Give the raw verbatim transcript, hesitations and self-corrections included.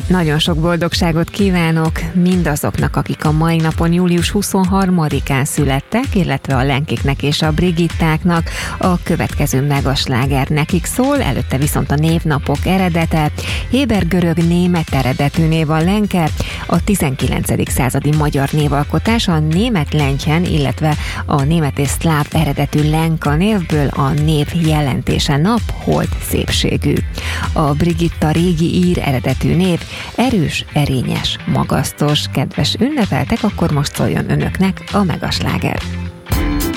Nagyon sok boldogságot kívánok mindazoknak, akik a mai napon július huszonharmadikán születtek, illetve a Lenkiknek és a Brigittáknak. A következő megasláger nekik szól, előtte viszont a névnapok eredete. Héber-görög-német eredetű név a Lenke, a tizenkilencedik századi magyar névalkotás a német Lenchen, illetve a német és szláv eredetű Lenka névből, a név jelentése nap, hold, szépségű. A Brigitta régi ír eredetű név, erős, erényes, magasztos. Kedves ünnepeltek, akkor most szóljon önöknek a megasláger.